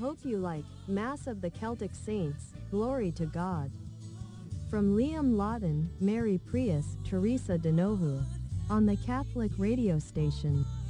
hope you like Mass of the Celtic Saints, Glory to God. From Liam Lawton, Mary Prius, Teresa Denovu. On the Catholic radio station.